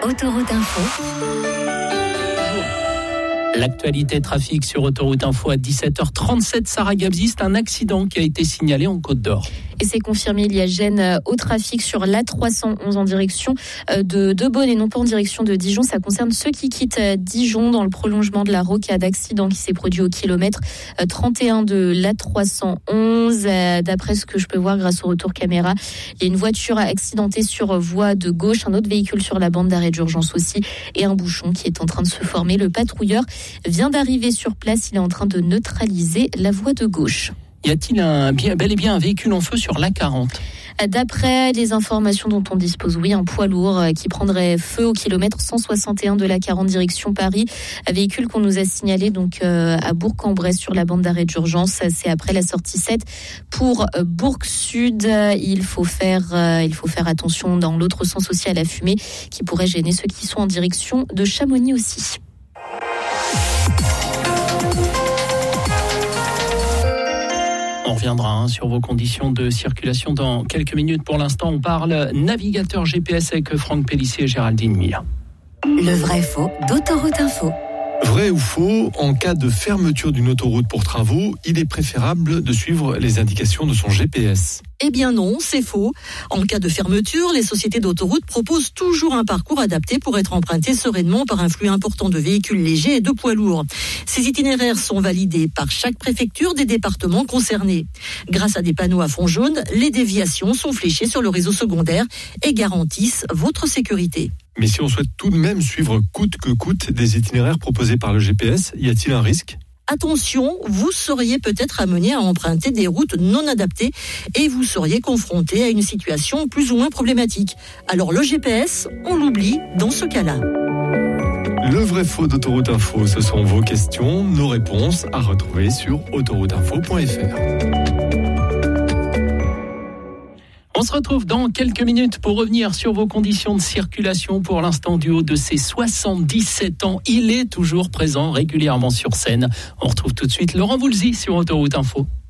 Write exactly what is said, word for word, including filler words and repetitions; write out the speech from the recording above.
Autoroute Info. L'actualité trafic sur Autoroute Info à dix-sept heures trente-sept. Sarah Gabzi, c'est un accident qui a été signalé en Côte d'Or. Et c'est confirmé, il y a gêne au trafic sur l'A trois cent onze en direction de, de Beaune et non pas en direction de Dijon. Ça concerne ceux qui quittent Dijon dans le prolongement de la rocade. Accident qui s'est produit au kilomètre trente et un de l'A trois cent onze. D'après ce que je peux voir grâce au retour caméra, il y a une voiture accidentée sur voie de gauche, un autre véhicule sur la bande d'arrêt d'urgence aussi et un bouchon qui est en train de se former. Le patrouilleur vient d'arriver sur place, il est en train de neutraliser la voie de gauche. Y a-t-il un, bien, bel et bien un véhicule en feu sur l'A quarante ? D'après les informations dont on dispose, oui, un poids lourd qui prendrait feu au kilomètre cent soixante et un de l'A quarante direction Paris. Un véhicule qu'on nous a signalé donc euh, à Bourg-en-Bresse sur la bande d'arrêt d'urgence. C'est après la sortie sept pour Bourg-Sud. Il faut faire, euh, il faut faire attention dans l'autre sens aussi à la fumée qui pourrait gêner ceux qui sont en direction de Chamonix aussi. On reviendra hein, sur vos conditions de circulation dans quelques minutes. Pour l'instant, on parle navigateur G P S avec Franck Pellissier et Géraldine Mire. Le vrai faux d'Autoroute Info. Vrai ou faux, en cas de fermeture d'une autoroute pour travaux, il est préférable de suivre les indications de son G P S. Eh bien non, c'est faux. En cas de fermeture, les sociétés d'autoroutes proposent toujours un parcours adapté pour être emprunté sereinement par un flux important de véhicules légers et de poids lourds. Ces itinéraires sont validés par chaque préfecture des départements concernés. Grâce à des panneaux à fond jaune, les déviations sont fléchées sur le réseau secondaire et garantissent votre sécurité. Mais si on souhaite tout de même suivre coûte que coûte des itinéraires proposés par le G P S, y a-t-il un risque ? Attention, vous seriez peut-être amené à emprunter des routes non adaptées et vous seriez confronté à une situation plus ou moins problématique. Alors le G P S, on l'oublie dans ce cas-là. Le vrai faux d'Autoroute Info, ce sont vos questions, nos réponses à retrouver sur autoroute info point f r. On se retrouve dans quelques minutes pour revenir sur vos conditions de circulation. Pour l'instant, du haut de ses soixante-dix-sept ans, il est toujours présent régulièrement sur scène. On retrouve tout de suite Laurent Voulzy sur Autoroute Info.